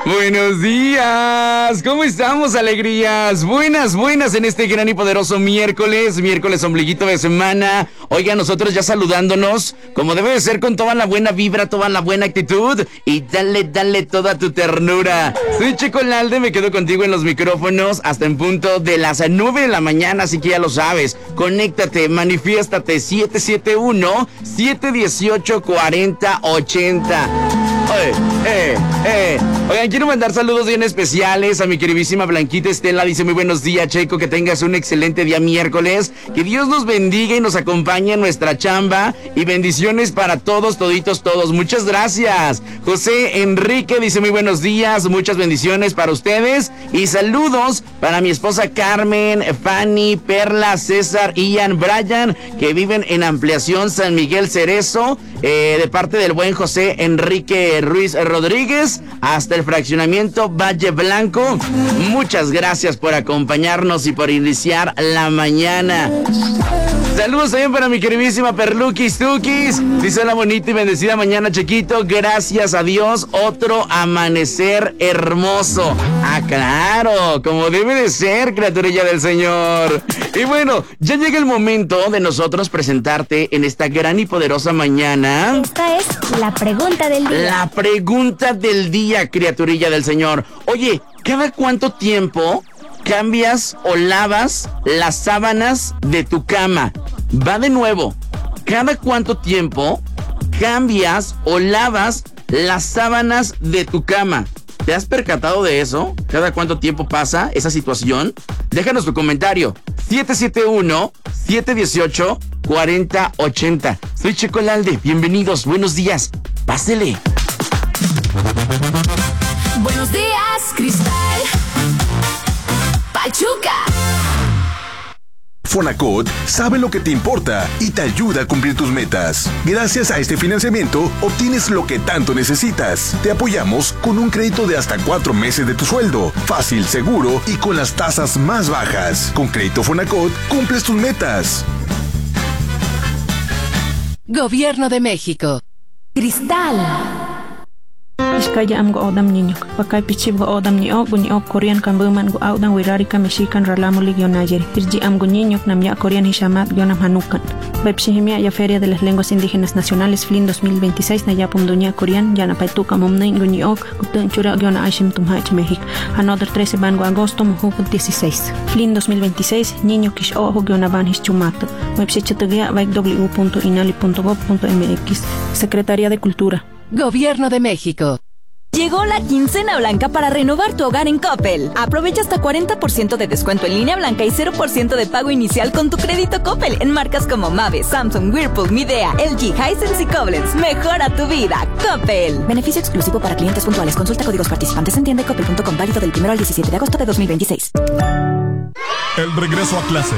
Buenos días, ¿cómo estamos, alegrías? Buenas en este gran y poderoso miércoles ombliguito de semana. Oiga, nosotros ya saludándonos, como debe de ser, con toda la buena vibra, toda la buena actitud. Y dale toda tu ternura. Soy Checo Lalde, me quedo contigo en los micrófonos hasta en punto de las 9 de la mañana, así que ya lo sabes. Conéctate, manifiéstate, 771-718-4080. Oigan, quiero mandar saludos bien especiales a mi queridísima Blanquita Estela. Dice: muy buenos días, Checo, que tengas un excelente día miércoles, que Dios nos bendiga y nos acompañe en nuestra chamba, y bendiciones para todos, toditos, todos. Muchas gracias. José Enrique dice: muy buenos días, muchas bendiciones para ustedes, y saludos para mi esposa Carmen, Fanny, Perla, César, Ian, Brian, que viven en Ampliación San Miguel Cerezo, de parte del buen José Enrique Ruiz Rodríguez, hasta el fraccionamiento Valle Blanco. Muchas gracias por acompañarnos y por iniciar la mañana. Saludos también para mi queridísima Perluquis Tukis. Dice: la bonita y bendecida mañana, Chequito. Gracias a Dios, otro amanecer hermoso. Ah, claro, como debe de ser, criaturilla del Señor. Y bueno, ya llega el momento de nosotros presentarte en esta gran y poderosa mañana. Esta es la pregunta del día. La pregunta del día, criaturilla del Señor. Oye, ¿cada cuánto tiempo cambias o lavas las sábanas de tu cama? Va de nuevo. ¿Cada cuánto tiempo cambias o lavas las sábanas de tu cama? ¿Te has percatado de eso? ¿Cada cuánto tiempo pasa esa situación? Déjanos tu comentario. 771-718-4080. Soy Checo Lalde. Bienvenidos. Buenos días. Pásele. Buenos días, Cristal. Pachuca. Fonacot sabe lo que te importa y te ayuda a cumplir tus metas. Gracias a este financiamiento, obtienes lo que tanto necesitas. Te apoyamos con un crédito de hasta 4 meses de tu sueldo. Fácil, seguro y con las tasas más bajas. Con Crédito Fonacot, cumples tus metas. Gobierno de México. Cristal. Iskaya am go odam niño, pakay pichib go odam ni o Korean kambuman go audan wirari ka Mexican ralamu ligionayeri. Irji am go niño nam ya Korean hishamat gionam hanukan. Bepshihimia ya Feria de las Lenguas Indígenas Nacionales FLIN 2026 na yapum dunia Korean ya na paituka momnain go ni ok kutun chura giona aishim tumhach México. Another 13 ban go agosto muhu 16. FLIN 2026 niño kish o giona ban hischumato. Website www.inali.gov.mx. Secretaría de Cultura. Gobierno de México. Llegó la quincena blanca para renovar tu hogar en Coppel. Aprovecha hasta 40% de descuento en línea blanca y 0% de pago inicial con tu crédito Coppel en marcas como Mave, Samsung, Whirlpool, Midea, LG, Hisense y Koblenz. Mejora tu vida. Coppel. Beneficio exclusivo para clientes puntuales. Consulta códigos participantes en tienda y coppel.com, válido del 1 al 17 de agosto de 2026. El regreso a clases.